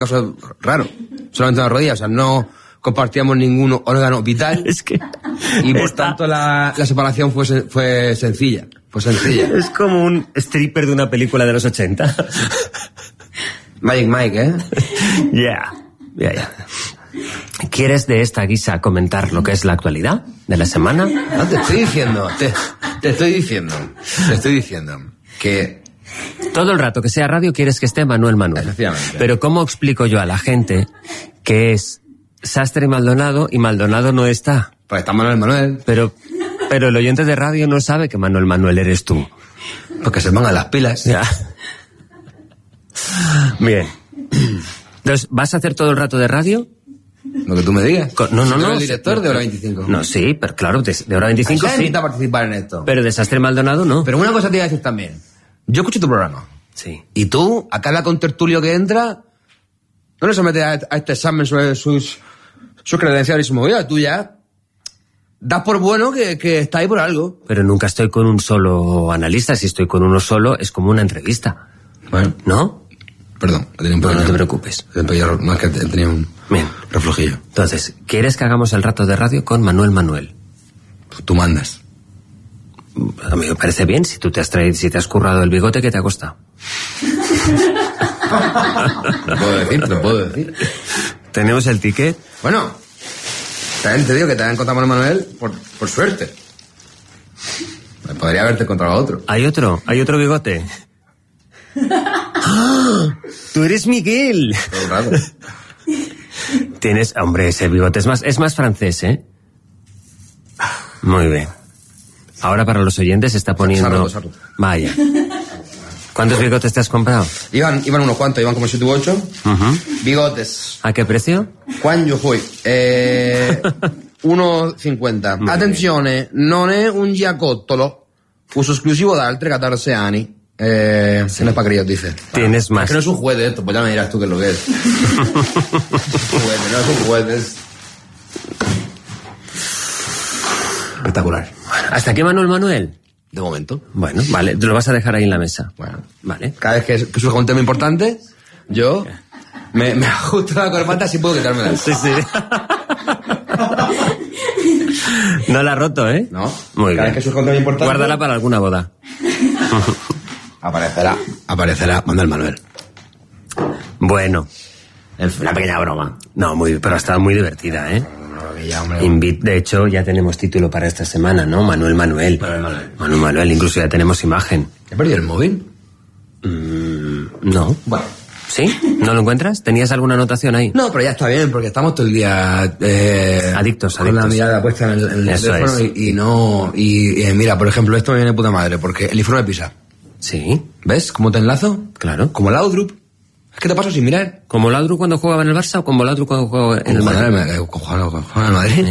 caso raro, solamente una rodilla, o sea, no compartíamos ningún órgano vital. Es que... Y por tanto la separación fue sencilla. Es como un stripper de una película de los 80. Magic Mike, ¿eh? Ya. ¿Quieres de esta guisa comentar lo que es la actualidad de la semana? No, te estoy diciendo que... Todo el rato que sea radio quieres que esté Manuel Manuel. Efectivamente. Pero ¿cómo explico yo a la gente que es Sastre y Maldonado no está? Pues está Manuel Manuel. Pero el oyente de radio no sabe que Manuel Manuel eres tú. Porque se pongan las pilas. Ya. Bien. Entonces, ¿vas a hacer todo el rato de radio? Lo que tú me digas. No. El director de Hora 25. No, sí, pero claro, de Hora 25 sí. Necesita participar en esto. Pero de Sastre y Maldonado no. Pero una cosa te iba a decir también. Yo escucho tu programa. Sí. Y tú, a cada contertulio que entra, no le sometes a este examen sobre sus credenciales y su movida. Tú ya das por bueno que está ahí por algo. Pero nunca estoy con un solo analista. Si estoy con uno solo, es como una entrevista. Bueno. ¿No? Perdón, tenía un No, problema. no te preocupes. No, es que tenía un Bien. reflujillo. Entonces, ¿quieres que hagamos el rato de radio con Manuel Manuel? Tú mandas. A mí me parece bien si te has currado el bigote que te ha costado. Te puedo decir. ¿Tenemos el ticket? Bueno, también te digo que te han encontrado a Manuel por suerte. Podría haberte encontrado a otro. ¿Hay otro bigote? ¡Ah! ¡Tú eres Miguel! Todo el rato. Tienes... Hombre, ese bigote es más francés, ¿eh? Muy bien. Ahora para los oyentes se está poniendo... Se ha roto. Vaya. ¿Cuántos bigotes te has comprado? Iban unos cuantos, iban como 7 u 8. Bigotes. ¿A qué precio? Quan io fui? 1,50. Attenzione, non è un giacottolo. Uso esclusivo da altri 14 anni. No es para críos, dice. Tienes más. Es que no es un juguete esto, pues ya me dirás tú qué es lo que es. No es un juguete, es... espectacular. ¿Hasta aquí Manuel Manuel? De momento. Bueno, vale, te lo vas a dejar ahí en la mesa. Bueno, Vale. cada vez que surja un tema importante, yo me ajusto la corbata si puedo quitármela. Sí. No la ha roto, ¿eh? No. Muy Cada bien. vez que surja un tema importante... Guárdala para alguna boda. Aparecerá Manuel Manuel. Bueno. Una pequeña broma. No, pero ha estado muy divertida, ¿eh? Ya, hombre. De hecho, ya tenemos título para esta semana, ¿no? Manuel Manuel. Manuel Manuel, incluso ya tenemos imagen. ¿He perdido el móvil? No. Bueno. ¿Sí? ¿No lo encuentras? ¿Tenías alguna anotación ahí? No, pero ya está bien, porque estamos todo el día... Adictos. Con la mirada puesta en el Eso teléfono es. y no... Y mira, por ejemplo, esto me viene de puta madre, porque el informe de PISA. Sí. ¿Ves cómo te enlazo? Claro. Como Laudrup. Es que te paso sin mirar. ¿Como Laudrup cuando jugaba en el Barça o como Laudrup cuando jugaba en el Madrid? Jugaba en el Madrid.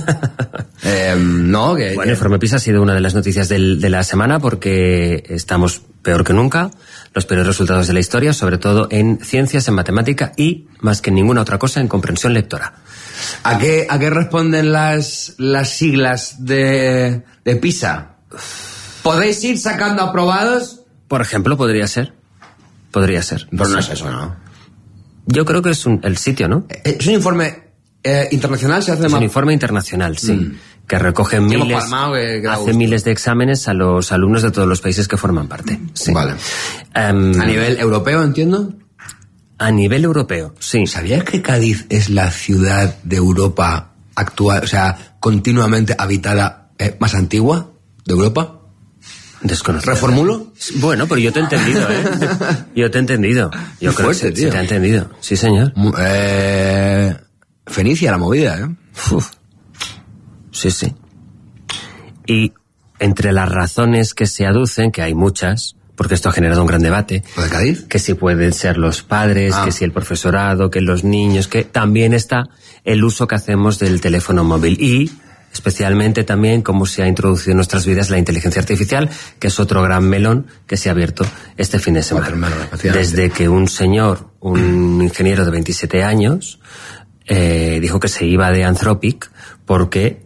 No, que... Bueno, Informe PISA ha sido una de las noticias de la semana porque estamos peor que nunca, los peores resultados de la historia, sobre todo en ciencias, en matemática y, más que en ninguna otra cosa, en comprensión lectora. ¿A qué responden las siglas de PISA? ¿Podéis ir sacando aprobados? Por ejemplo, podría ser. Pero no es eso, ¿no? Yo creo que es el sitio, ¿no? Es un informe internacional, se hace Es un informe internacional, sí. Que recoge miles de exámenes a los alumnos de todos los países que forman parte. Sí. Vale. ¿A nivel europeo, entiendo? A nivel europeo, sí. ¿Sabías que Cádiz es la ciudad de Europa actual, o sea, continuamente habitada más antigua de Europa? Desconocido. ¿Reformulo? Bueno, pero yo te he entendido, ¿eh? Yo te he entendido. Yo creo fuerte, que tío. se te ha entendido. Sí, señor. Fenicia, la movida, ¿eh? Uf. Sí. Y entre las razones que se aducen, que hay muchas, porque esto ha generado un gran debate. ¿Lo de Cádiz? Que si pueden ser los padres, que si el profesorado, que los niños, que también está el uso que hacemos del teléfono móvil. Y especialmente también cómo se ha introducido en nuestras vidas la inteligencia artificial, que es otro gran melón que se ha abierto este fin de semana. Desde que un señor, un ingeniero de 27 años, dijo que se iba de Anthropic porque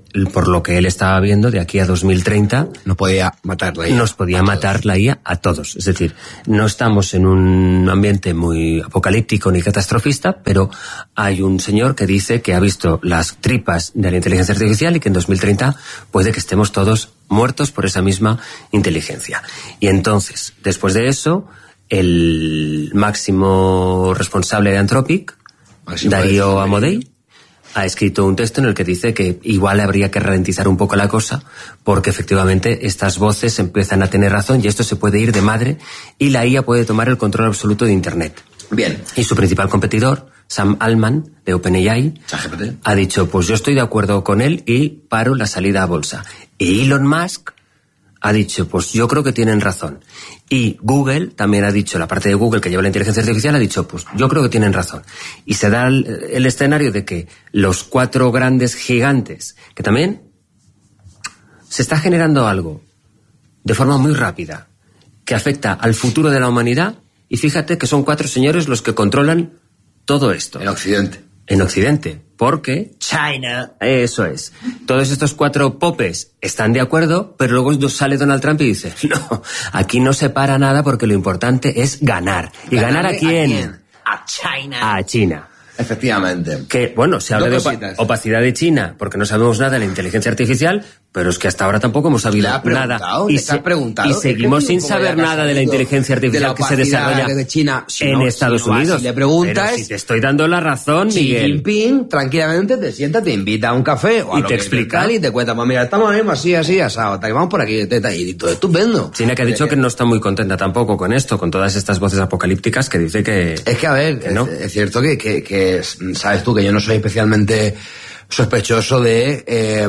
por lo que él estaba viendo, de aquí a 2030... No podía matar la IA. Nos podía matar la IA a todos. Es decir, no estamos en un ambiente muy apocalíptico ni catastrofista, pero hay un señor que dice que ha visto las tripas de la inteligencia artificial y que en 2030 puede que estemos todos muertos por esa misma inteligencia. Y entonces, después de eso, el máximo responsable de Anthropic, Darío Amodei, ha escrito un texto en el que dice que igual habría que ralentizar un poco la cosa porque efectivamente estas voces empiezan a tener razón y esto se puede ir de madre y la IA puede tomar el control absoluto de Internet. Bien. Y su principal competidor, Sam Altman, de OpenAI, ha dicho, pues yo estoy de acuerdo con él y paro la salida a bolsa. Y Elon Musk ha dicho, pues yo creo que tienen razón. Y Google también ha dicho, la parte de Google que lleva la inteligencia artificial ha dicho, pues yo creo que tienen razón. Y se da el escenario de que los 4 grandes gigantes, que también se está generando algo de forma muy rápida, que afecta al futuro de la humanidad, y fíjate que son 4 señores los que controlan todo esto. En Occidente. En Occidente, porque... China. Eso es. Todos estos 4 popes están de acuerdo, pero luego sale Donald Trump y dice, no, aquí no se para nada porque lo importante es ganar. ¿Y ganar a quién? A China. A China. Efectivamente. Que, bueno, se habla de opacidad de China, porque no sabemos nada de la inteligencia artificial, pero es que hasta ahora tampoco hemos sabido nada. Y seguimos sin saber nada de la inteligencia artificial que se desarrolla de China, en Estados Unidos. Si le preguntas, pero si te estoy dando la razón, Xi Miguel. Jinping, tranquilamente te sienta, te invita a un café o a y lo te que explica tal, y te cuenta, pues mira, estamos ahí, así, asado, vamos por aquí, y todo estupendo. China que ha dicho que no está muy contenta tampoco con esto, con todas estas voces apocalípticas que dice que... Es que, a ver, que no. Es cierto que sabes tú que yo no soy especialmente sospechoso de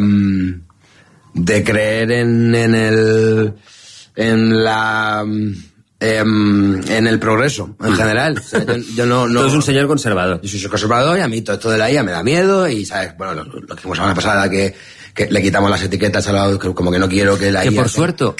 creer en el progreso en general. O sea, yo no. Tú eres un señor conservador. Yo soy conservador y a mí todo esto de la IA me da miedo y sabes, bueno, lo que hicimos la semana pasada que le quitamos las etiquetas a lado, como que no quiero que la IA... Que por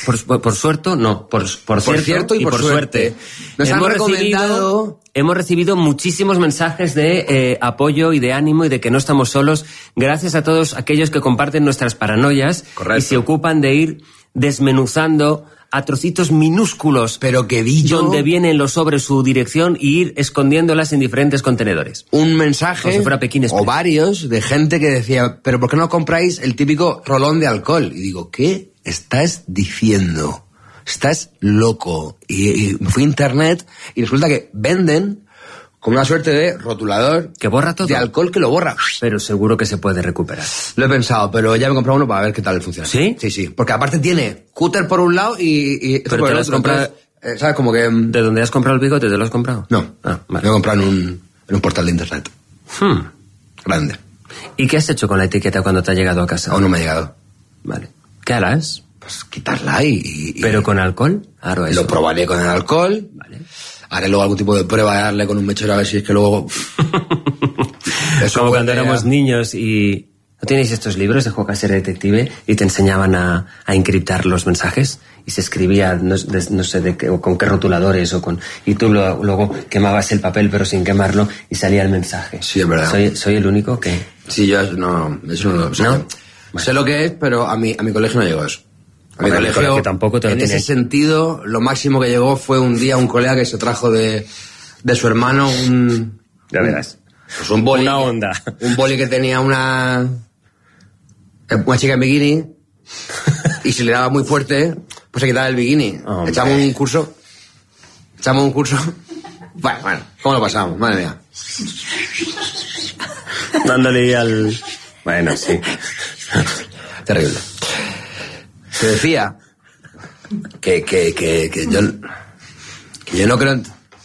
cierto y por suerte. Nos han recomendado... Hemos recibido muchísimos mensajes de apoyo y de ánimo y de que no estamos solos, gracias a todos aquellos que comparten nuestras paranoias. Correcto. Y se ocupan de ir desmenuzando a trocitos minúsculos, pero que vi yo, donde vienen los sobres su dirección, y ir escondiéndolas en diferentes contenedores. Un mensaje, como si fuera Pekín Express, o varios, de gente que decía, pero ¿por qué no compráis el típico rolón de alcohol? Y digo, ¿qué estás diciendo? Estás loco. Y fui a internet y resulta que venden como una suerte de rotulador que borra todo, de alcohol que lo borra. Pero seguro que se puede recuperar. Lo he pensado, pero ya me he comprado uno para ver qué tal funciona. ¿Sí? Sí. Porque aparte tiene cúter por un lado y pero te lo has comprado. ¿Sabes? Como que... ¿De dónde has comprado el bigote? ¿Te lo has comprado? No. Vale. Lo he comprado en un portal de internet. Grande. ¿Y qué has hecho con la etiqueta cuando te ha llegado a casa? Aún no me ha llegado. Vale. ¿Qué harás? Pues quitarla y... ¿Pero con alcohol? Claro, eso. Lo probaré con el alcohol. Vale. Haré luego algún tipo de prueba de darle con un mechero a ver si es que luego... Eso como cuando éramos niños y... ¿No tenéis estos libros de Juego a ser detective y te enseñaban a encriptar los mensajes? Y se escribía, no sé de qué, o con qué rotuladores, o con... Y tú luego quemabas el papel pero sin quemarlo y salía el mensaje. Sí, es verdad. ¿Soy el único que...? Sí, yo no lo sé. ¿No? Bueno. Sé lo que es, pero a mi colegio no llegó eso. A mi colegio, que tampoco te lo en ese sentido, lo máximo que llegó fue un día un colega que se trajo de su hermano un... Ya verás. Pues un boli. Una onda. Un boli que tenía una chica en bikini y si le daba muy fuerte, pues se quitaba el bikini. Echamos un curso. Bueno, ¿cómo lo pasamos? Madre mía. Dándole al... Bueno, sí. Terrible. Te decía que yo no creo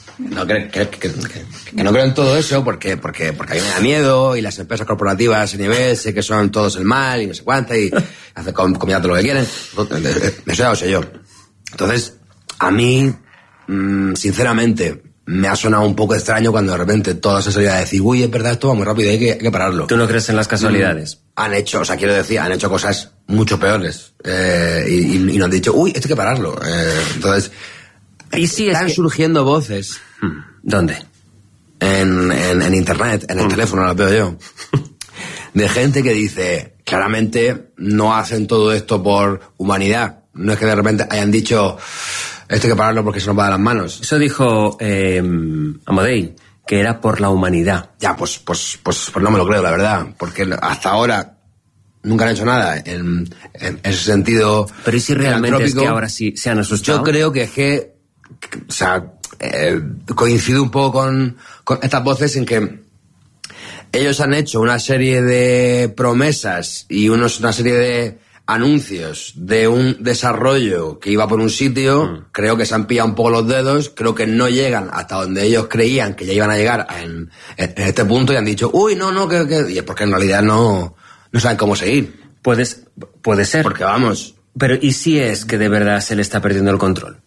que no creo en todo eso porque a mí me da miedo y las empresas corporativas a ese nivel sé que son todos el mal y no sé cuánta y hacen comida todo lo que quieren. Eso ya lo sé yo. Entonces, a mí, sinceramente, me ha sonado un poco extraño cuando de repente toda esa salida de decir, uy, es verdad, esto va muy rápido, hay que pararlo. ¿Tú no crees en las casualidades? Han hecho cosas mucho peores y nos han dicho, uy, esto hay que pararlo. Entonces, y sí, están surgiendo voces. ¿Dónde? En internet, en el teléfono, lo veo yo. De gente que dice claramente no hacen todo esto por humanidad. No es que de repente hayan dicho, esto hay que pararlo porque se nos va de las manos. Eso dijo Amodei, que era por la humanidad. Ya, pues no me lo creo, la verdad. Porque hasta ahora nunca han hecho nada en ese sentido. Pero ¿y si realmente es que ahora sí se han asustado? Yo creo que es que o sea, coincido un poco con estas voces en que ellos han hecho una serie de promesas y una serie de anuncios de un desarrollo que iba por un sitio. Creo que se han pillado un poco los dedos, creo que no llegan hasta donde ellos creían que ya iban a llegar en este punto y han dicho, uy, no, que... Y es porque en realidad no saben cómo seguir. Puede ser. Porque vamos... Pero ¿y si es que de verdad se le está perdiendo el control?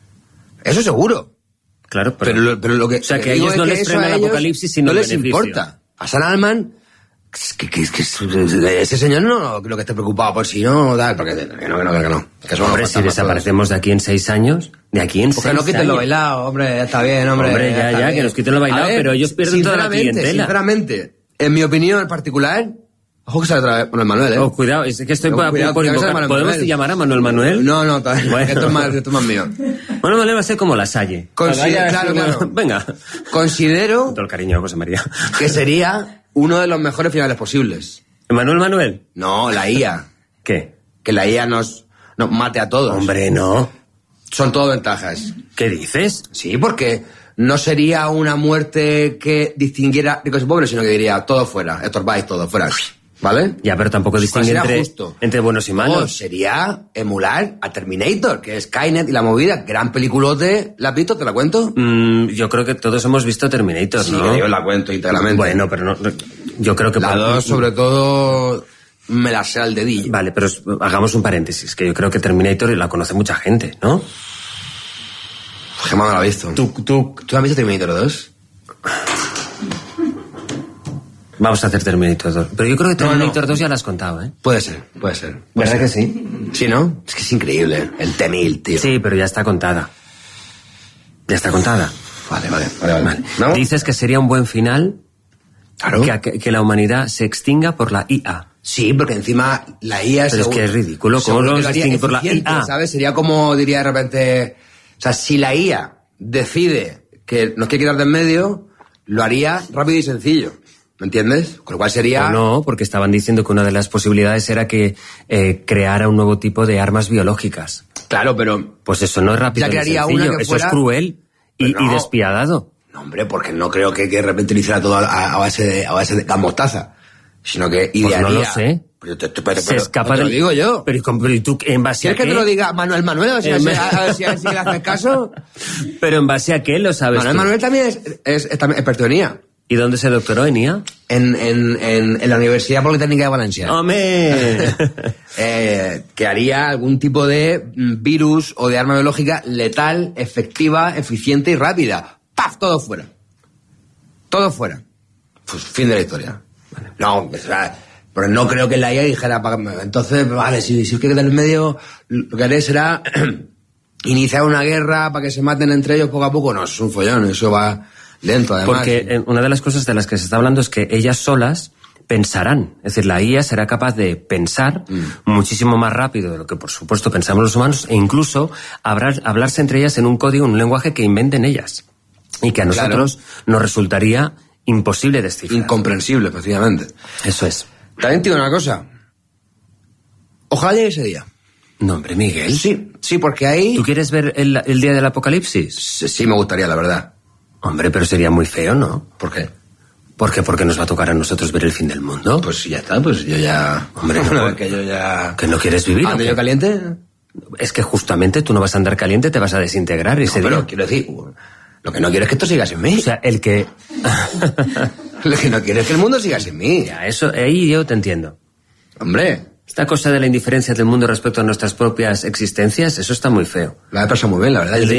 Eso seguro. Claro, pero lo que... O sea, que a ellos no les frena el apocalipsis, sino no les beneficio. importa. A Sam Altman, que ese señor no creo que esté preocupado por si no, tal, porque que no. Que eso hombre, si desaparecemos de aquí en 6 años, de aquí en 6 años... Que no quiten lo bailado, hombre, está bien, hombre. Hombre, ya, que nos quiten lo bailado, pero ellos pierden toda la clientela. Sinceramente, en mi opinión en particular... Ojo que sale otra vez Manuel Manuel, Oh, cuidado, es que estoy por invocar. ¿Podemos llamar a Manuel Manuel? No, todavía. Bueno. Esto es más mío. Manuel Manuel va a ser como la Salle. Claro. Venga. Considero... Con todo el cariño, José María. Que sería uno de los mejores finales posibles. ¿Manuel Manuel? No, la IA. ¿Qué? Que la IA nos mate a todos. Hombre, no. Son todo ventajas. ¿Qué dices? Sí, porque no sería una muerte que distinguiera ricos y pobres, sino que diría, todo fuera, estorbáis todo fuera. ¿Vale? Ya, pero tampoco distingue entre buenos y malos. Sería emular a Terminator, que es Skynet y la movida. Gran peliculote. ¿La has visto? ¿Te la cuento? Yo creo que todos hemos visto Terminator, sí, ¿no? Sí, yo la cuento íntegramente. Bueno, pero no, yo creo que... La 2, sobre todo, me la sé al dedillo. Vale, pero hagamos un paréntesis, que yo creo que Terminator la conoce mucha gente, ¿no? Gemma no la ha visto. ¿Tú has visto Terminator 2? Vamos a hacer Terminator 2. Pero yo creo que Terminator 2 ya la has contado, ¿eh? Puede ser. ¿Verdad que sí? Sí, ¿no? Es que es increíble. El T-1000, tío. Sí, pero ya está contada. Vale. ¿No? Dices que sería un buen final, claro, que la humanidad se extinga por la IA. Sí, porque encima la IA... Pero es que es ridículo. ¿Cómo no se extingue por la IA? ¿Sabes? Sería como, diría de repente... O sea, si la IA decide que nos quiere quitar de en medio, lo haría rápido y sencillo. ¿Me entiendes? Con lo cual sería... O no, porque estaban diciendo que una de las posibilidades era que creara un nuevo tipo de armas biológicas. Claro, pero... Pues eso no es rápido y sencillo. Eso es cruel y despiadado. No, hombre, porque no creo que de repente lo hiciera todo a base de gas mostaza. Sino que idearía... Pues no lo sé. Pero, se escapa te lo digo yo. Pero ¿y tú en base a qué? ¿Quieres que te lo diga Manuel Manuel? A ver si le haces caso. ¿Pero en base a qué lo sabes Manuel también es experto en IA. ¿Y dónde se doctoró en IA? En la Universidad Politécnica de Valencia. ¡Hombre! Que haría algún tipo de virus o de arma biológica letal, efectiva, eficiente y rápida. ¡Paf! Todo fuera. Pues fin de la historia. Vale. No, o sea, pero no creo que la IA dijera, entonces, vale, si os quiere quitar el medio, lo que haré será iniciar una guerra para que se maten entre ellos poco a poco. No, es un follón, eso va lento además. Porque una de las cosas de las que se está hablando es que ellas solas pensarán. Es decir, la IA será capaz de pensar muchísimo más rápido de lo que, por supuesto, pensamos los humanos, e incluso hablarse entre ellas en un código, en un lenguaje que inventen ellas. Y que a nosotros nos resultaría imposible descifrar. Incomprensible, efectivamente. Eso es. También te digo una cosa. Ojalá llegue ese día. No, hombre, Miguel. Sí, porque ahí... ¿Tú quieres ver el día del apocalipsis? Sí, me gustaría, la verdad. Hombre, pero sería muy feo, ¿no? ¿Por qué? Porque nos va a tocar a nosotros ver el fin del mundo. Pues ya está, pues yo ya... Hombre, no, que yo ya... ¿Que no quieres vivir? ¿Ando yo caliente? Es que justamente tú no vas a andar caliente, te vas a desintegrar ese día. Pero quiero decir, lo que no quiero es que esto siga sin mí. O sea, el que... Lo que no quiero es que el mundo siga sin mí. Ya, eso, ahí yo te entiendo. Hombre... Esta cosa de la indiferencia del mundo respecto a nuestras propias existencias, eso está muy feo. La he pasado muy bien, la verdad.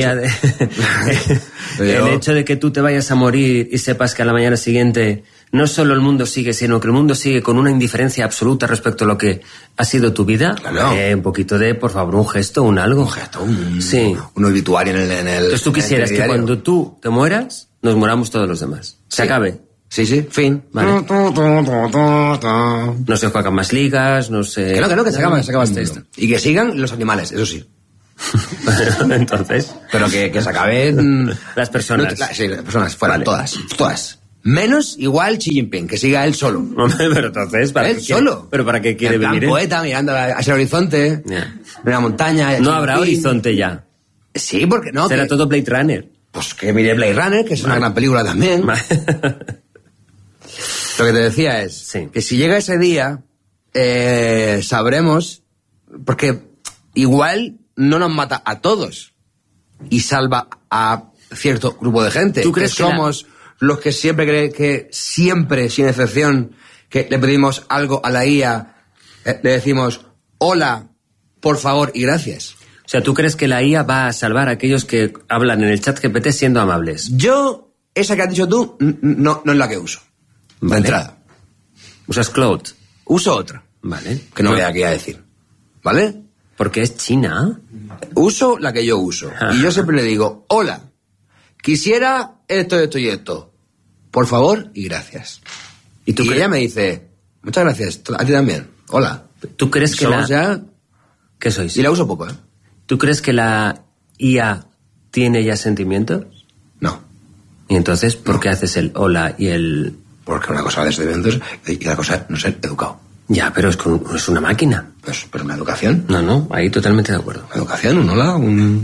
El hecho de que tú te vayas a morir y sepas que a la mañana siguiente no solo el mundo sigue, sino que el mundo sigue con una indiferencia absoluta respecto a lo que ha sido tu vida. Claro. Un poquito de, por favor, un gesto, un algo. Un gesto, sí. Un obituario en el Entonces tú quisieras que cuando tú te mueras, nos moramos todos los demás. Se acabe. Sí, fin. Vale. No se juegan más ligas, no se... Que no, que se acaba esto. Y que sigan los animales, eso sí. Entonces... Pero que se acaben... Las personas. Sí, las personas, fuera, Vale. todas. Menos igual Xi Jinping, que siga él solo. Pero entonces, ¿para él qué quiere? solo. ¿Pero para qué quiere en plan venir? Poeta, mirando hacia el horizonte, Yeah. en una montaña... No habrá horizonte ya. Sí, porque no. Será todo Blade Runner. Pues que mire Blade Runner, que es una gran película también. Lo que te decía es que si llega ese día, sabremos, porque igual no nos mata a todos y salva a cierto grupo de gente. ¿Tú crees que somos los que siempre creen que siempre, sin excepción, que le pedimos algo a la IA, le decimos hola, por favor y gracias? O sea, ¿tú crees que la IA va a salvar a aquellos que hablan en el chat GPT siendo amables? Yo, esa que has dicho tú, no es la que uso. Vale. De entrada. ¿Usas Claude? Uso otra. Vale. Que no voy aquí a decir. ¿Vale? Porque es China. Uso la que yo uso. Ajá. Y yo siempre le digo, hola, quisiera esto y esto. Por favor y gracias. ¿Y tú ella me dice, muchas gracias, a ti también. Hola. ¿Tú crees que Somos ya... ¿Qué sois? Y la uso poco, ¿eh? ¿Tú crees que la IA tiene ya sentimientos? No. Y entonces, ¿por qué haces el hola y el...? Porque una cosa de sentimientos y la cosa es no ser educado. Ya, pero es una máquina. Pues, pero una educación. No, ahí totalmente de acuerdo. Una educación, un hola,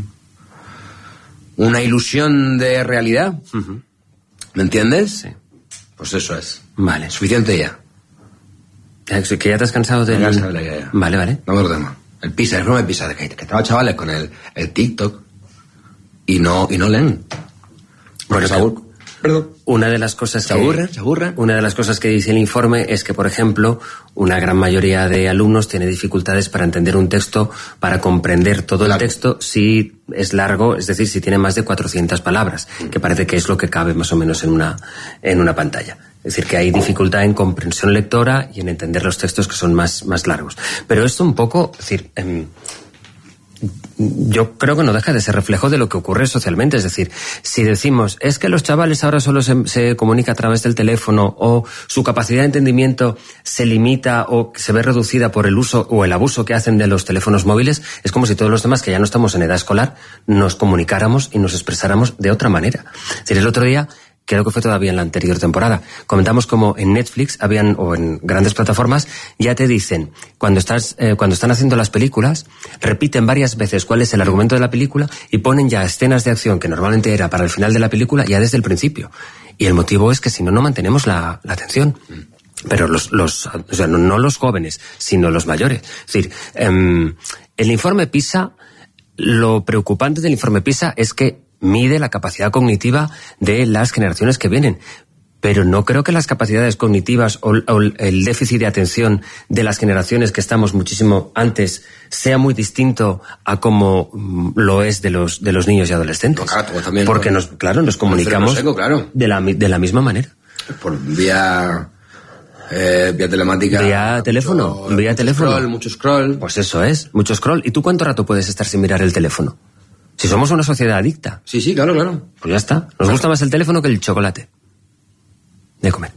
una ilusión de realidad. Uh-huh. ¿Me entiendes? Sí. Pues eso es. Vale. Suficiente ya. ¿Que ya te has cansado de...? Me he cansado de la IA. Vale. Vamos al tema. El PISA, el informe de PISA, que estaba chavales con el TikTok y no leen. Bueno, Perdón. Una de las cosas Se aburren. Una de las cosas que dice el informe es que, por ejemplo, una gran mayoría de alumnos tiene dificultades para entender un texto, para comprender todo el texto si es largo, es decir, si tiene más de 400 palabras, que parece que es lo que cabe más o menos en una pantalla. Es decir, que hay dificultad en comprensión lectora y en entender los textos que son más largos. Pero esto un poco, es decir, yo creo que no deja de ser reflejo de lo que ocurre socialmente. Es decir, si decimos, es que los chavales ahora solo se comunica a través del teléfono, o su capacidad de entendimiento se limita o se ve reducida por el uso o el abuso que hacen de los teléfonos móviles, es como si todos los demás, que ya no estamos en edad escolar, nos comunicáramos y nos expresáramos de otra manera. Es decir, el otro día, creo que fue todavía en la anterior temporada, comentamos como en Netflix o en grandes plataformas, ya te dicen, cuando están haciendo las películas, repiten varias veces cuál es el argumento de la película y ponen ya escenas de acción que normalmente era para el final de la película ya desde el principio. Y el motivo es que si no mantenemos la atención. Pero o sea, no los jóvenes, sino los mayores. Es decir, el informe PISA, lo preocupante del informe PISA es que mide la capacidad cognitiva de las generaciones que vienen. Pero no creo que las capacidades cognitivas o el déficit de atención de las generaciones que estamos muchísimo antes sea muy distinto a como lo es de los niños y adolescentes. No, claro, también, porque nos comunicamos seco, claro. de la misma manera. Por vía telemática. Vía teléfono. Mucho scroll. Pues eso es, mucho scroll. ¿Y tú cuánto rato puedes estar sin mirar el teléfono? Si somos una sociedad adicta. Sí, claro. Pues ya está. Nos gusta más el teléfono que el chocolate. De comer.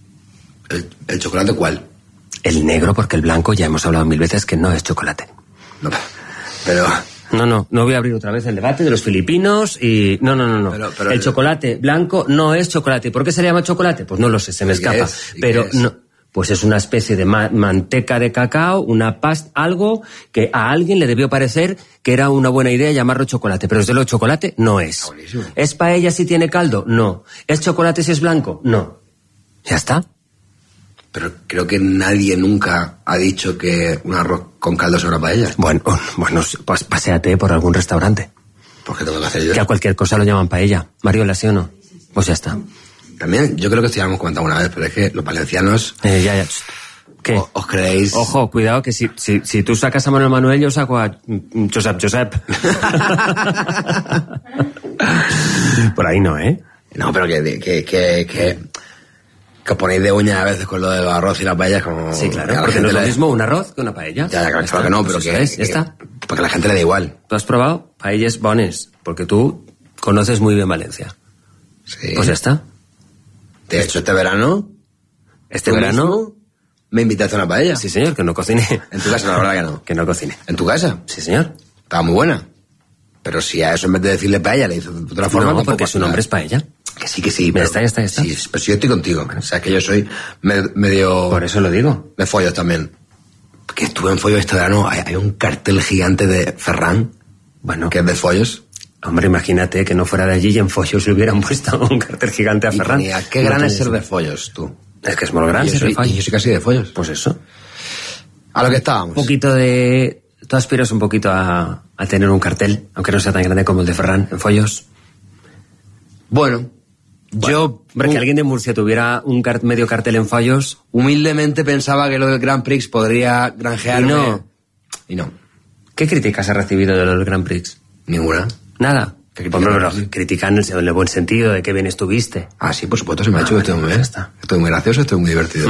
¿El chocolate cuál? El negro, porque el blanco ya hemos hablado 1000 veces que no es chocolate. No, pero... No voy a abrir otra vez el debate de los filipinos y... No. Pero el chocolate blanco no es chocolate. ¿Por qué se le llama chocolate? Pues no lo sé, se me escapa. Pero no... Pues es una especie de manteca de cacao, una pasta, algo que a alguien le debió parecer que era una buena idea llamarlo chocolate, pero desde luego chocolate no es. Buenísimo. ¿Es paella si tiene caldo? No. ¿Es chocolate si es blanco? No. Ya está. Pero creo que nadie nunca ha dicho que un arroz con caldo es una paella. Bueno, pues paséate por algún restaurante. ¿Por qué tengo que hacer yo? Que a cualquier cosa lo llaman paella. Mariola, ¿sí o no? Pues ya está. También, yo creo que esto ya lo hemos comentado una vez, pero es que los valencianos... Ya. ¿Qué? ¿Os creéis? Ojo, cuidado, que si tú sacas a Manuel Manuel, yo saco a Josep. Por ahí no, ¿eh? No, pero que ponéis de uña a veces con lo del arroz y la paella como... Sí, claro, porque no es lo mismo un arroz que una paella. Ya, claro que no, pero pues que es, ya está. Porque a la gente le da igual. ¿Tú has probado paelles bones? Porque tú conoces muy bien Valencia. Sí. Pues ya está. De hecho, este verano me invitaste a una paella. Sí, señor, que no cociné. En tu casa, no, la verdad que no. Que no cociné. ¿En tu casa? Sí, señor. Estaba muy buena. Pero si a eso en vez de decirle paella le hizo de otra forma... No, porque su nombre es paella. Que sí. Pero, ya está. Sí, pero si yo estoy contigo. O sea, que yo soy medio... Por eso lo digo. De follos también. Que estuve en follos este verano. Hay un cartel gigante de Ferran. Bueno. Que es de follos. Hombre, imagínate que no fuera de allí y en follos le hubieran puesto un cartel gigante a Ferran. Ponía, qué gran es ser de follos, tú. Es que es muy grande ser de follos. Yo soy casi de follos. Pues eso. A lo que estábamos. Un poquito de... Tú aspiras un poquito a tener un cartel, aunque no sea tan grande como el de Ferran, en follos. Bueno, yo... Hombre, que alguien de Murcia tuviera un medio cartel en follos... Humildemente pensaba que lo del Grand Prix podría granjearme... Y no. ¿Qué críticas has recibido de lo del Grand Prix? Ninguna. Nada. Critican en el buen sentido de que bien estuviste. Ah, sí, por supuesto, se me ha dicho que estoy muy bien. Estoy muy gracioso, estoy muy divertido.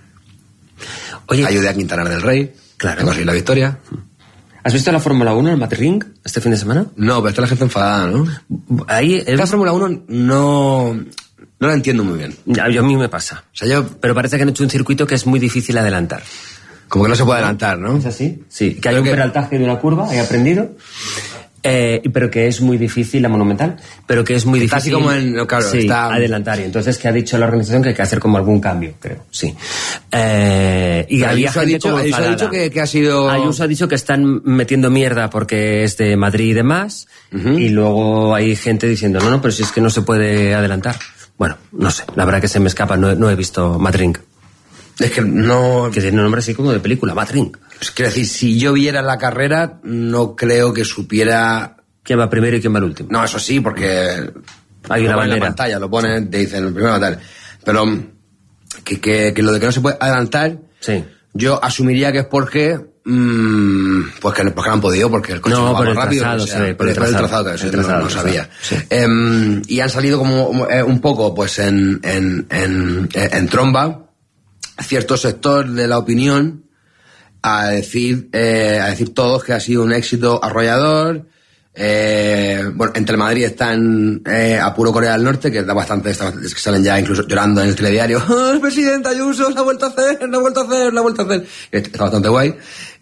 Oye, ayudé a Quintanar del Rey. Claro. A conseguir la victoria. ¿Has visto la Fórmula 1 en el Madrid este fin de semana? No, pero está la gente enfadada, ¿no? Ahí, la Fórmula 1 no la entiendo muy bien. A mí me pasa. O sea, pero parece que han hecho un circuito que es muy difícil adelantar. Como que no se puede adelantar, ¿no? ¿Es así? Sí, que hay un peraltaje de una curva, he aprendido. Pero que es muy difícil, la Monumental, pero que es muy difícil. Así como está adelantar. Y entonces, que ha dicho la organización que hay que hacer como algún cambio, creo. Sí. Y había gente como enfadada. Ayuso ha dicho que ha sido... Ayuso ha dicho que están metiendo mierda porque es de Madrid y demás. Y luego hay gente diciendo, no, pero si es que no se puede adelantar. Bueno, no sé. La verdad que se me escapa. No he visto Madrid. Es que no... Que tiene un nombre así como de película, Madrid. Quiero decir, si yo viera la carrera, no creo que supiera... ¿Quién va primero y quién va el último? No, eso sí, porque... Hay una bandera. En la pantalla, lo ponen, te dicen el primero tal. Pero que lo de que no se puede adelantar, sí. Yo asumiría que es porque... porque no han podido, porque el coche no va más rápido. Por el trazado, no sabía. Sí. Y han salido como un poco, pues, en tromba cierto sector de la opinión a decir todos que ha sido un éxito arrollador. Bueno, entre Madrid están a puro Corea del Norte, que da bastante, que salen ya incluso llorando en el telediario. ¡Oh, el presidente Ayuso la ha vuelto a hacer! Está bastante guay.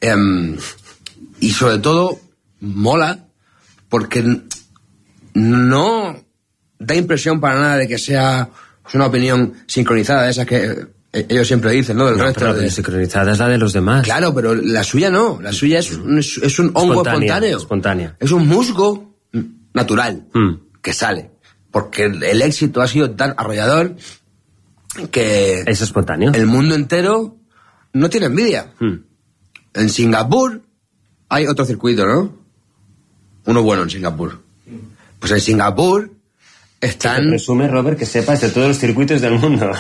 Y sobre todo, mola, porque no da impresión para nada de que sea una opinión sincronizada, de esas que ellos siempre dicen, ¿no? Del resto. Pero sincronizada es la de los demás. Claro, pero la suya no. La suya es un hongo espontáneo. Espontánea. Es un musgo natural que sale. Porque el éxito ha sido tan arrollador que... Es espontáneo. El mundo entero no tiene envidia. En Singapur hay otro circuito, ¿no? Uno bueno en Singapur. Pues en Singapur... Están... Se presume, Robert, que sepas de todos los circuitos del mundo.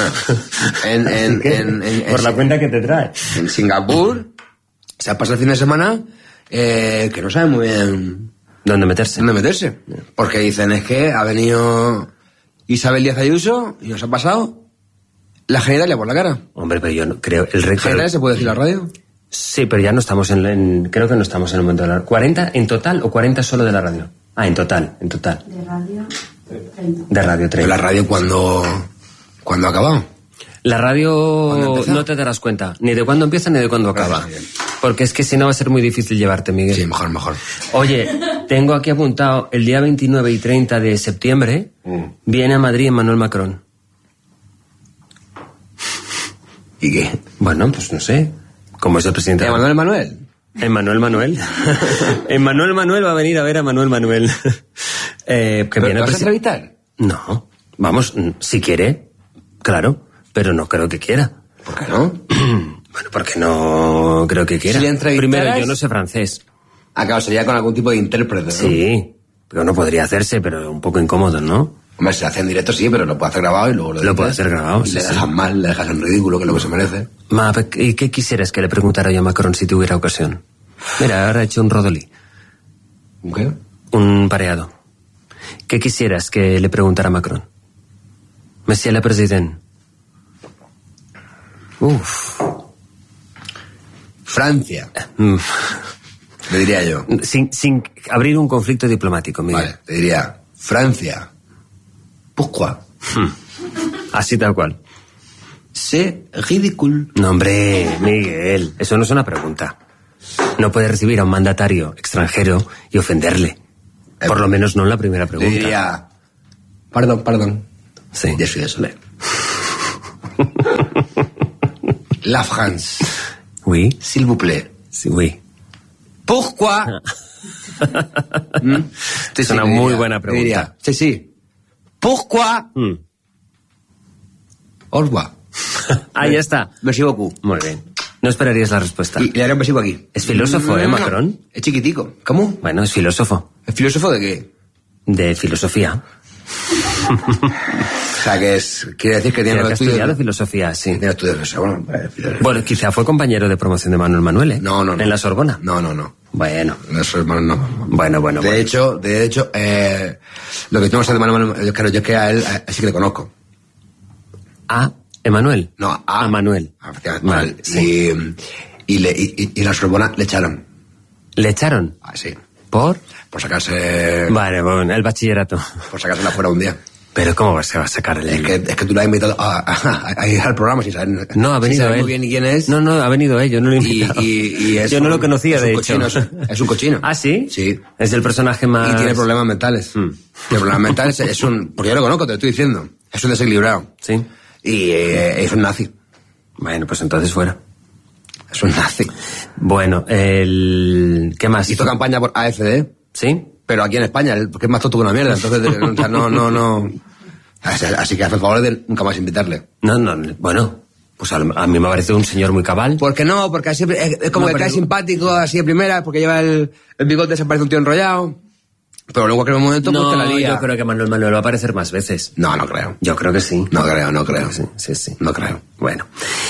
Por la cuenta que te trae. En Singapur se ha pasado el fin de semana que no saben muy bien... ¿Dónde meterse? Porque dicen, es que ha venido Isabel Díaz Ayuso y nos ha pasado la generalia por la cara. Hombre, pero yo no creo... ¿Generalia se puede decir la radio? Sí, pero ya no estamos creo que no estamos en el momento de la... ¿40 en total o 40 solo de la radio? Ah, en total. De radio... 30. De radio 30. ¿Pero la radio cuándo ha acabado? La radio no te darás cuenta ni de cuándo empieza ni de cuándo acaba. Porque es que si no va a ser muy difícil llevarte, Miguel. Sí, mejor. Oye, tengo aquí apuntado el día 29 y 30 de septiembre viene a Madrid Emmanuel Macron. ¿Y qué? Bueno, pues no sé. ¿Cómo es el presidente? ¿Emmanuel Manuel? Emmanuel Manuel va a venir a ver a Manuel Manuel. ¿Vas a entrevistar? No, vamos, si quiere, claro, pero no creo que quiera. ¿Por qué no? Bueno, porque no creo que quiera. Si primero, yo no sé francés. Ah, claro, sería con algún tipo de intérprete, ¿no? Sí, pero no podría hacerse, pero un poco incómodo, ¿no? Hombre, si se hace en directo sí, pero lo puede hacer grabado y luego lo puede hacer grabado, sí. Le dejas mal, le dejas en ridículo, que es lo que se merece. ¿Y qué quisieras que le preguntara yo a Macron si tuviera ocasión? Mira, ahora he hecho un rodolí. ¿Un qué? Un pareado. ¿Qué quisieras que le preguntara a Macron? Monsieur le Président. Francia. Le diría yo. Sin abrir un conflicto diplomático, Miguel. Vale, te diría, Francia. ¿Pourquoi? Así tal cual. C'est ridicule. No, hombre, Miguel, eso no es una pregunta. No puedes recibir a un mandatario extranjero y ofenderle. Por lo menos no en la primera Le pregunta. diría, perdón. Sí. Je suis désolé. La France, Oui, s'il vous plaît. sí, oui. Pourquoi? Es una muy buena pregunta. Diría, sí. Pourquoi? Au revoir. Ah, ya está. Merci beaucoup. Muy bien. No esperarías la respuesta. Y le haré un besico aquí. Es filósofo, ¿eh, Macron? Es chiquitico. ¿Cómo? Bueno, es filósofo. ¿Es filósofo de qué? De filosofía. O sea, quiere decir que tiene Creo que ha estudios. estudiado filosofía, sí. Tiene estudios, o sea, bueno, Bueno, quizá fue compañero de promoción de Manuel Manuel, ¿eh? No. En la Sorbona. No. Bueno. Eso es no. Bueno. De hecho, lo que tengo que hacer de Manuel, claro, yo es que a él sí que le conozco. ¿A Emanuel? No, a Manuel. Efectivamente, Vale, Manuel. sí. Y la Sorbona le echaron. ¿Le echaron? Ah, sí. ¿Por? Por sacarse. Vale, bueno, el bachillerato. Por sacársela fuera un día. Pero ¿cómo se va a sacar el...? Es que tú lo has invitado a ir al programa sin saber. No, ha venido sin saber él. muy bien quién es. No, ha venido él, yo no lo he invitado. Y es yo no lo conocía, es un de cochino, hecho. Es un cochino. ¿Ah, sí? Sí. Es el personaje más... Y tiene problemas mentales. Tiene problemas mentales, es un... Porque yo lo conozco, te lo estoy diciendo. Es un desequilibrado. Sí. Y es un nazi. Bueno, pues entonces fuera. Es un nazi. Bueno, ¿qué más? Hizo campaña por AFD, ¿Sí? pero aquí en España, porque es más tonto que una mierda. Entonces, o sea, no. Así que hace el favor de nunca más invitarle. No, bueno, pues a mí me ha parecido un señor muy cabal. ¿Por qué no? Porque siempre es como No, que pero- cae simpático así de primera, porque lleva el bigote, se parece un tío enrollado. Pero luego en cualquier momento pues te la lía. yo creo que Manuel va a aparecer más veces. No creo. Yo creo que sí. No creo. Sí. No creo. Bueno.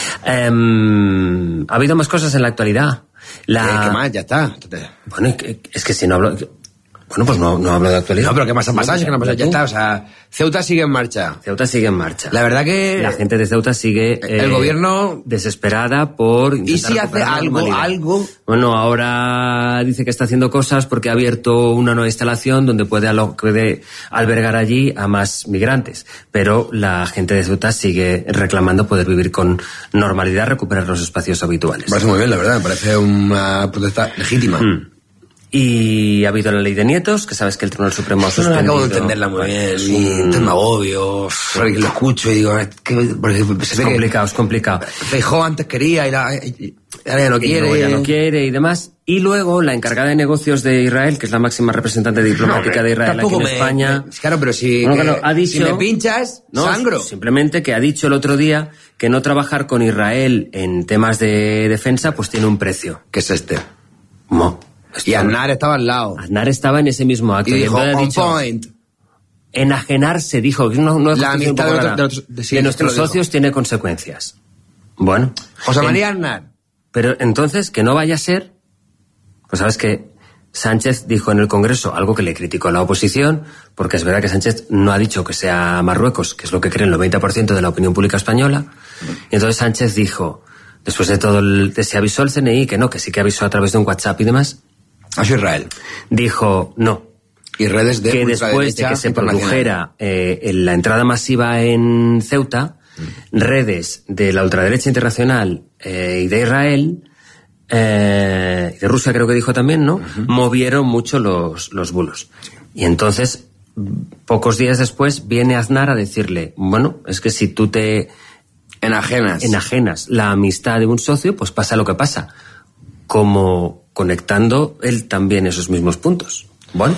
Ha habido más cosas en la actualidad. ¿Qué más? Ya está. Bueno, es que si no hablo... Bueno, pues no hablo de actualidad. No, pero ¿qué más ha pasado? Sí, Es que no ha pasado. Ya está, o sea, Ceuta sigue en marcha. Ceuta sigue en marcha. La verdad que... La gente de Ceuta sigue... el gobierno... desesperada por... ¿Y intentar si hace recuperar la normalidad. algo? Bueno, ahora dice que está haciendo cosas porque ha abierto una nueva instalación donde puede albergar allí a más migrantes. Pero la gente de Ceuta sigue reclamando poder vivir con normalidad, recuperar los espacios habituales. Me parece muy bien, la verdad. Me parece una protesta legítima. Y ha habido la ley de nietos, que sabes que el Tribunal Supremo ha Yo no suspendido... acabo de entenderla muy bien. Es Un tema agobio. Lo escucho y digo... Es complicado. Feijóo antes quería y ahora ya no Y luego quiere. ya no quiere y demás. Y luego la encargada de negocios de Israel, que es la máxima representante diplomática de Israel aquí en España... Claro, pero si, Bueno, claro, ha dicho- si me pinchas, sangro. Simplemente que ha dicho el otro día que no trabajar con Israel en temas de defensa pues tiene un precio. ¿Qué es este? Esto- Y Aznar estaba al lado. Aznar estaba en ese mismo acto. Y dijo, entonces ha on dicho, point. enajenarse, dijo. No es La justicia un amistad poco de rara. otros- sí, de es nuestros que lo dijo. socios tiene consecuencias. Bueno. José María Aznar. Pero entonces, que no vaya a ser... Pues sabes que Sánchez dijo en el Congreso algo que le criticó a la oposición, porque es verdad que Sánchez no ha dicho que sea Marruecos, que es lo que cree el 90% de la opinión pública española. Y entonces Sánchez dijo, después de todo se avisó al CNI, que no, que sí que avisó a través de un WhatsApp y demás, Ha sido Israel. dijo no, Y redes de que después de que se produjera la entrada masiva en Ceuta, redes de la ultraderecha internacional y de Israel, y de Rusia creo que dijo también, ¿no? Movieron mucho los bulos. Y entonces, pocos días después, viene Aznar a decirle, bueno, es que si tú te enajenas la amistad de un socio, pues pasa lo que pasa. Como conectando él también esos mismos puntos. Bueno,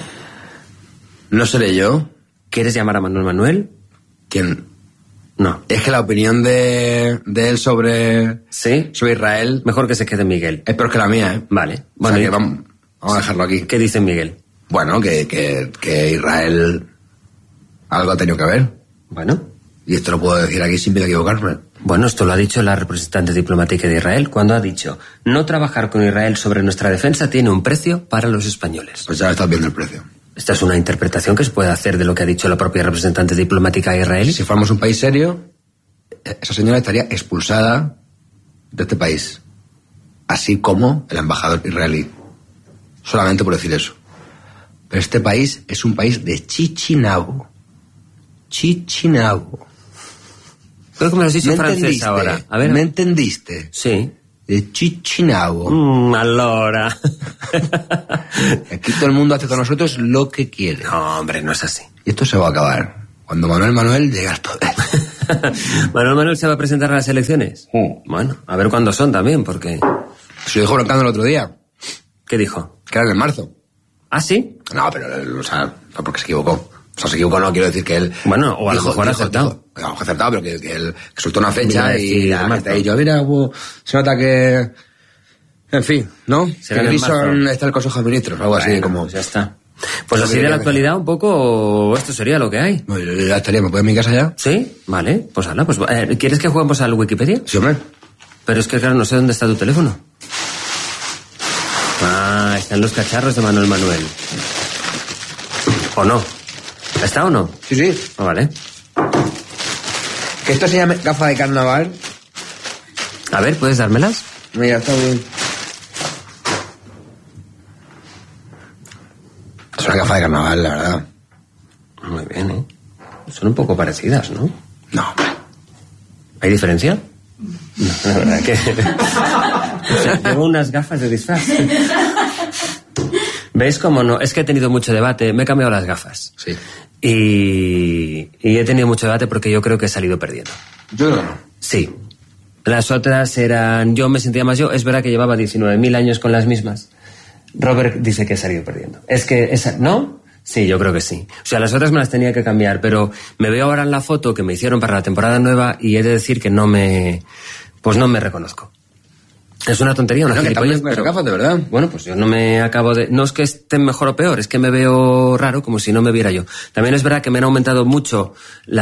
No seré yo ¿quieres llamar a Manuel? quien... No. Es que la opinión de él sobre ¿Sí? Israel Mejor que se quede Miguel. es peor que la mía, ¿eh? Vale. Bueno, ¿y vamos a dejarlo aquí. qué dice Miguel? Bueno, que Israel algo ha tenido que ver. Bueno. Y esto lo puedo decir aquí sin miedo a equivocarme. Bueno, esto lo ha dicho la representante diplomática de Israel cuando ha dicho no trabajar con Israel sobre nuestra defensa tiene un precio para los españoles. Pues ya estás viendo el precio. Esta es una interpretación que se puede hacer de lo que ha dicho la propia representante diplomática israelí. Si fuéramos un país serio, esa señora estaría expulsada de este país. Así como el embajador israelí. Solamente por decir eso. Pero este país es un país de Chichinabo. Chichinabo. Creo que me lo has dicho en francés ahora. A ver. ¿Me entendiste? Sí. De Chichinabo. Allora. Aquí todo el mundo hace con nosotros lo que quiere. No, hombre, no es así. Y esto se va a acabar. Cuando Manuel llegue al poder. ¿Manuel se va a presentar a las elecciones? Bueno, a ver cuándo son también, porque... Se lo dijo Broncano el otro día. ¿Qué dijo? Que era en marzo. ¿Ah, sí? No, pero, o sea, no porque se equivocó. O sea, se equivocó, no quiero decir que él... Bueno, o a lo mejor ha acertado. A lo mejor ha acertado, pero que él soltó una fecha y la gente ha dicho, mira, se nota que... En fin, ¿no? Será que en Grison está el Consejo de Ministros, algo así como... Ya está. Pues así de la actualidad un poco, esto sería lo que hay. Bueno, ya estaría, ¿me puedo ir a mi casa ya? Sí, vale, pues hala, pues ¿quieres que juguemos al Wikipedia? Sí, hombre. Pero es que claro, no sé dónde está tu teléfono. Ah, están los cacharros de Manuel. ¿O no? ¿Está o no? Sí, sí. Ah, vale. Que esto se llame gafa de carnaval. A ver, ¿puedes dármelas? Mira, está bien. Es una gafa de carnaval, la verdad. Muy bien, ¿eh? Son un poco parecidas, ¿no? No, hombre. ¿Hay diferencia? No, la verdad que... O sea, tengo unas gafas de disfraz. ¿Veis cómo no? Es que he tenido mucho debate, me he cambiado las gafas. Sí. Y he tenido mucho debate porque yo creo que he salido perdiendo. Yo no. Sí. Las otras eran... Yo me sentía más yo. Es verdad que llevaba 19.000 años con las mismas. Robert dice que he salido perdiendo. Es que esa... ¿No? Sí, yo creo que sí. O sea, las otras me las tenía que cambiar, pero me veo ahora en la foto que me hicieron para la temporada nueva y he de decir que no me... Pues no me reconozco. Es una tontería, una gilipollez, pero... gafas, de verdad. Bueno, pues yo no me acabo de... No es que estén mejor o peor, es que me veo raro como si no me viera yo. También es verdad que me han aumentado mucho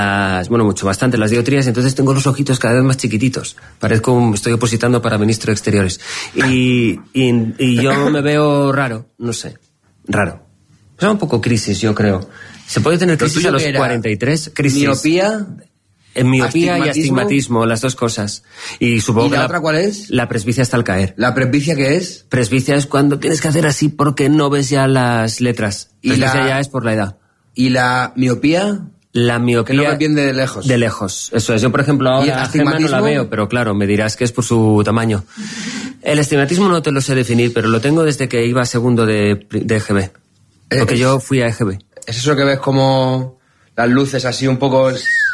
bastante las dioptrías, y entonces tengo los ojitos cada vez más chiquititos. Parezco, estoy opositando para ministro de Exteriores. Y yo me veo raro, no sé, raro. Es un poco crisis, yo creo. ¿Se puede tener crisis a los 43? Crisis. ¿Miopía? En miopía y astigmatismo, las dos cosas. Y supongo ¿Y que la otra cuál es? La presbicia hasta al caer. ¿La presbicia qué es? Presbicia es cuando tienes que hacer así porque no ves ya las letras. ¿Y presbicia ya es por la edad. ¿Y la miopía? La miopía... Que no ves bien de lejos. De lejos, eso es. Yo, por ejemplo, ahora a Gemma no la veo, pero claro, me dirás que es por su tamaño. El astigmatismo no te lo sé definir, pero lo tengo desde que iba a segundo de EGB. Porque yo fui a EGB. ¿Es eso que ves como las luces así un poco...?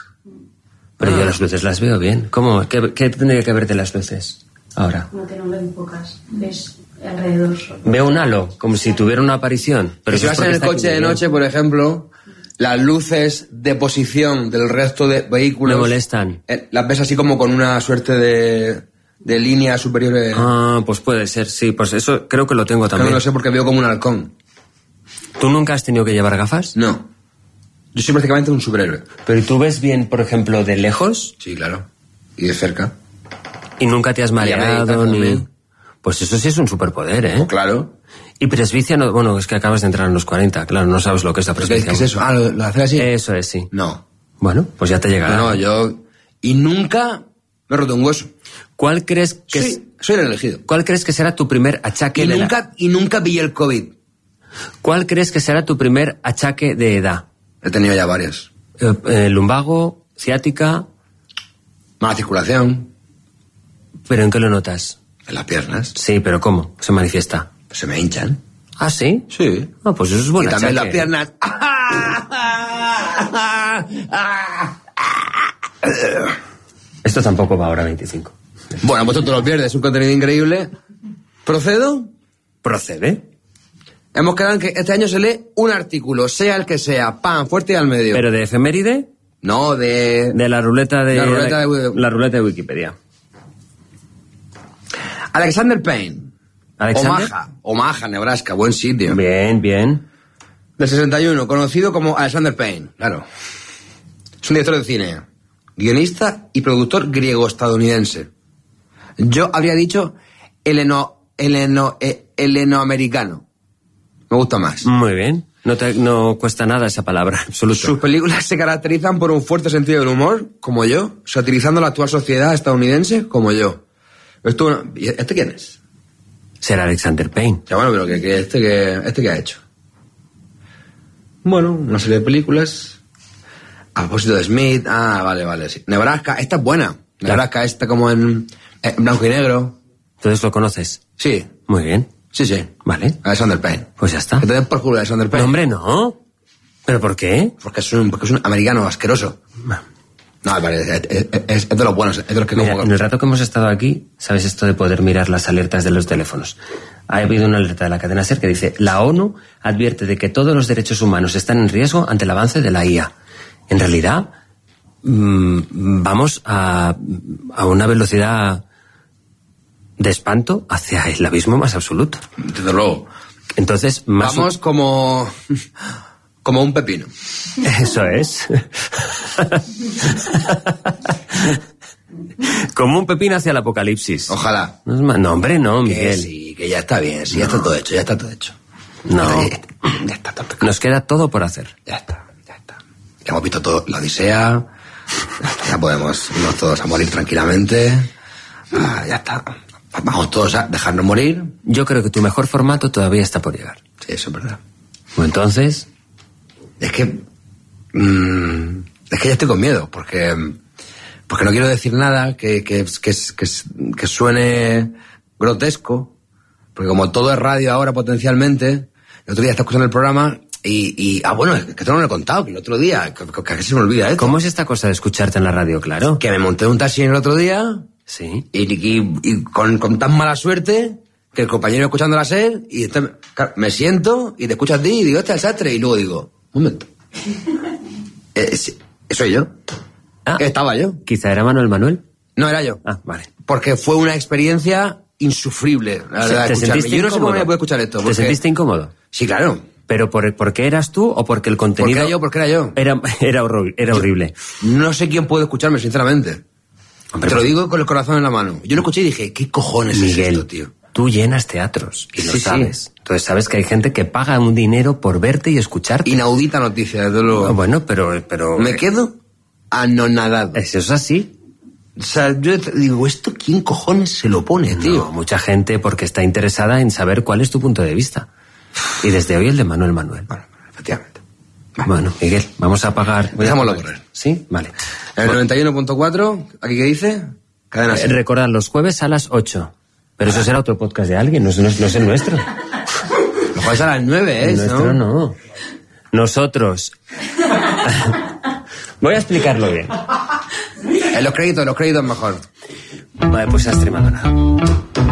Pero yo las luces las veo bien. ¿Cómo? ¿Qué tendría que ver de las luces ahora? Como que no ven pocas, ves alrededor solo. Veo un halo, como si tuviera una aparición. Pero si vas en el coche de noche, por ejemplo, las luces de posición del resto de vehículos... Me molestan. Las ves así como con una suerte de líneas superiores... Ah, pues puede ser, sí. Pues eso creo que lo tengo también. No lo sé porque veo como un halcón. ¿Tú nunca has tenido que llevar gafas? No. Yo soy prácticamente un superhéroe. ¿Pero tú ves bien, por ejemplo, de lejos? Sí, claro. Y de cerca. ¿Y nunca te has mareado ni...? Pues eso sí es un superpoder, ¿eh? Oh, claro. Y presbicia, no, bueno, es que acabas de entrar en los 40, claro, no sabes lo que es la presbicia. ¿Qué es eso? Ah, ¿lo haces así? Eso es, sí. No. Bueno, pues ya te llegará. No, yo... Y nunca me he roto un hueso. ¿Cuál crees que soy el elegido. ¿Cuál crees que será tu primer achaque Y nunca pillé el COVID. ¿Cuál crees que será tu primer achaque de edad? He tenido ya varios. Lumbago, ciática... Mala circulación. ¿Pero en qué lo notas? En las piernas. Sí, pero ¿cómo se manifiesta? Pues se me hinchan. ¿Ah, sí? Sí. Ah, pues eso es bueno. Y también las piernas. Esto tampoco va ahora 25. Bueno, pues tú te lo pierdes. Es un contenido increíble. ¿Procedo? ¿Procede? Hemos quedado en que este año se lee un artículo, sea el que sea, ¡pam!, fuerte y al medio. ¿Pero de efeméride? No, de la ruleta de... La ruleta de Wikipedia. Alexander Payne. ¿Alexander? Omaha, Nebraska, buen sitio. Bien, bien. Del 61, conocido como Alexander Payne, claro. Es un director de cine, guionista y productor griego-estadounidense. Yo habría dicho helenoamericano. Me gusta más. Muy bien. No cuesta nada esa palabra, absoluto. Sus películas se caracterizan por un fuerte sentido del humor, como yo, satirizando la actual sociedad estadounidense, como yo. ¿Este quién es? Será Alexander Payne. Ya bueno, pero ¿este qué ha hecho? Bueno, una serie de películas. A propósito de Smith, vale, sí. Nebraska, esta es buena. Nebraska, esta como en blanco y negro. ¿Entonces lo conoces? Sí. Muy bien. Sí. Vale. Alexander Payne. Pues ya está. Que te den por culo Alexander Payne. No, hombre, no. ¿Pero por qué? Porque es un americano asqueroso. No, vale, es de los buenos, es de los que... Mira, en el rato que hemos estado aquí, ¿sabes esto de poder mirar las alertas de los teléfonos? Ha habido una alerta de la cadena SER que dice: la ONU advierte de que todos los derechos humanos están en riesgo ante el avance de la IA. En realidad, vamos a una velocidad de espanto hacia el abismo más absoluto. Desde luego. Entonces, vamos como un pepino. Eso es. Como un pepino hacia el apocalipsis. Ojalá. No, hombre, no, Miguel. Sí, que ya está bien, sí, ya está todo hecho. No. Ya está todo. Nos queda todo por hacer. Ya está. Ya hemos visto todo, la Odisea. Ya podemos irnos todos a morir tranquilamente. Ya está. Vamos todos a dejarnos morir. Yo creo que tu mejor formato todavía está por llegar. Sí, eso es verdad. Pues entonces... Es que ya estoy con miedo, porque no quiero decir nada que suene grotesco, porque como todo es radio ahora potencialmente, el otro día estaba escuchando el programa bueno, es que no lo he contado, que el otro día, que se me olvida esto. ¿Cómo es esta cosa de escucharte en la radio, claro? Que me monté en un taxi el otro día, sí, y con tan mala suerte que el compañero iba escuchando la SER, y entonces, claro, me siento y te escucho a ti y digo, este es el sastre, y luego digo, un momento. ¿Soy yo? ¿Estaba yo? ¿Quizá era Manuel? No, era yo. Vale. Porque fue una experiencia insufrible, la verdad, ¿Te sentiste yo no sé cómo incómodo? me puedo escuchar esto. ¿Te sentiste incómodo? Sí, claro. ¿Pero por qué eras tú o porque el contenido... Porque era yo. Era horrible. No sé quién puede escucharme, sinceramente. Hombre, te lo digo con el corazón en la mano. Yo lo escuché y dije, ¿qué cojones Miguel, es esto, tío? Tú llenas teatros y lo sabes. Sí. Entonces sabes que hay gente que paga un dinero por verte y escucharte. Inaudita noticia, desde luego. Bueno, pero... Me quedo anonadado. ¿Eso es así? O sea, yo te digo, ¿esto quién cojones se lo pone, tío? No, mucha gente porque está interesada en saber cuál es tu punto de vista. Y desde hoy el de Manuel. Bueno, efectivamente. Bueno, Miguel, vamos a apagar... Dejámoslo correr. ¿Sí? Vale. El 91.4, ¿aquí qué dice? Cadena SER. Recordad, los jueves a las 8. Pero eso será otro podcast de alguien, no es el nuestro. Los jueves a las 9, El nuestro no. Nosotros... Voy a explicarlo bien. En los créditos mejor. Vale, pues a Extremadura.